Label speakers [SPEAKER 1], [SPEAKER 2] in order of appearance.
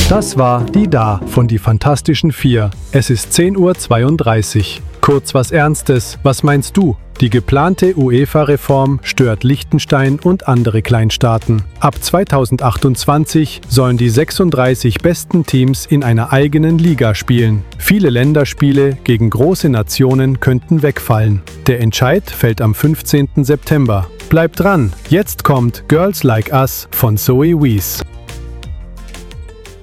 [SPEAKER 1] Das war die Da von Die Fantastischen Vier. Es ist 10:32 Uhr. Kurz was Ernstes, was meinst du? Die geplante UEFA-Reform stört Liechtenstein und andere Kleinstaaten. Ab 2028 sollen die 36 besten Teams in einer eigenen Liga spielen. Viele Länderspiele gegen große Nationen könnten wegfallen. Der Entscheid fällt am 15. September. Bleibt dran, jetzt kommt Girls Like Us von Zoe Wees.